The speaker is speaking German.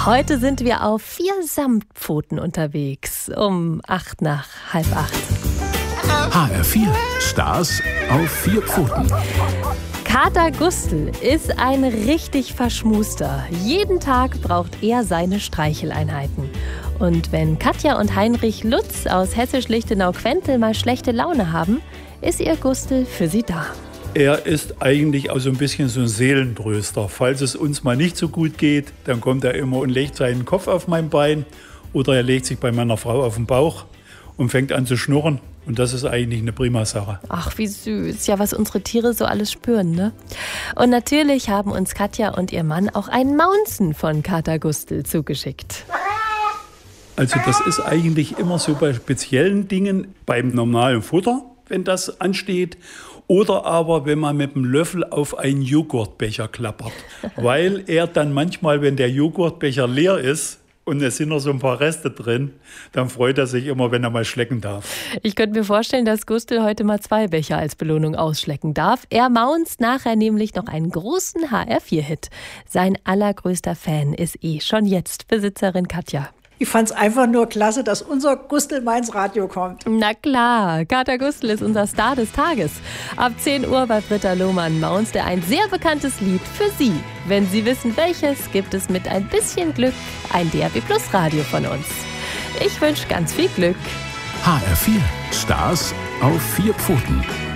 Heute sind wir auf 4 Samtpfoten unterwegs, um 7:08. HR4, Stars auf 4 Pfoten. Kater Gustl ist ein richtig Verschmuster. Jeden Tag braucht er seine Streicheleinheiten. Und wenn Katja und Heinrich Lutz aus Hessisch-Lichtenau-Quentel mal schlechte Laune haben, ist ihr Gustl für sie da. Er ist eigentlich auch so ein bisschen so ein Seelentröster. Falls es uns mal nicht so gut geht, dann kommt er immer und legt seinen Kopf auf mein Bein oder er legt sich bei meiner Frau auf den Bauch und fängt an zu schnurren. Und das ist eigentlich eine prima Sache. Ach, wie süß. Ja, was unsere Tiere so alles spüren, ne? Und natürlich haben uns Katja und ihr Mann auch ein Maunzen von Kater Gustl zugeschickt. Also das ist eigentlich immer so bei speziellen Dingen, beim normalen Futter, wenn das ansteht. Oder aber, wenn man mit dem Löffel auf einen Joghurtbecher klappert. Weil er dann manchmal, wenn der Joghurtbecher leer ist und es sind noch so ein paar Reste drin, dann freut er sich immer, wenn er mal schlecken darf. Ich könnte mir vorstellen, dass Gustl heute mal 2 Becher als Belohnung ausschlecken darf. Er maunzt nachher nämlich noch einen großen HR4-Hit. Sein allergrößter Fan ist schon jetzt Besitzerin Katja. Ich fand es einfach nur klasse, dass unser Gustl mal ins Radio kommt. Na klar, Kater Gustl ist unser Star des Tages. Ab 10 Uhr bei Britta Lohmann maunzt er ein sehr bekanntes Lied für Sie. Wenn Sie wissen, welches, gibt es mit ein bisschen Glück ein DRB Plus Radio von uns. Ich wünsche ganz viel Glück. HR4, Stars auf 4 Pfoten.